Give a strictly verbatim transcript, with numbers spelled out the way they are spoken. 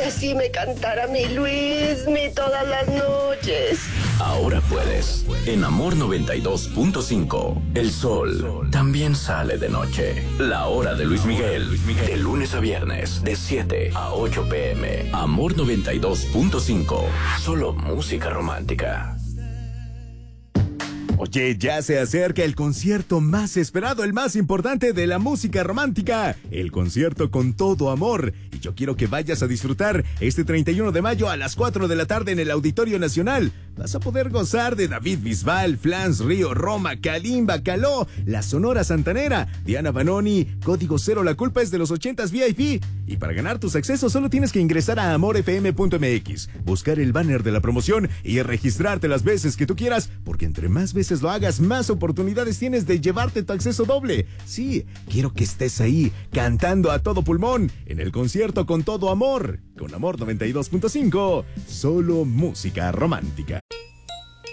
así me cantara mi Luismi todas las noches. Ahora puedes. En Amor noventa y dos punto cinco, el sol también sale de noche. La hora de Luis Miguel, de lunes a viernes, de siete a ocho pm. Amor noventa y dos punto cinco, solo música romántica. Oye, ya se acerca el concierto más esperado, el más importante de la música romántica, el concierto Con Todo Amor. Y yo quiero que vayas a disfrutar este treinta y uno de mayo a las cuatro de la tarde en el Auditorio Nacional. Vas a poder gozar de David Bisbal, Flans, Río, Roma, Kalimba, Caló, La Sonora Santanera, Diana Banoni, Código Cero, La Culpa es de los ochentas V I P. Y para ganar tus accesos solo tienes que ingresar a amor f m punto m x, buscar el banner de la promoción y registrarte las veces que tú quieras, porque entre más veces lo hagas, más oportunidades tienes de llevarte tu acceso doble. Sí, quiero que estés ahí, cantando a todo pulmón, en el concierto Con Todo Amor, con Amor noventa y dos punto cinco, solo música romántica.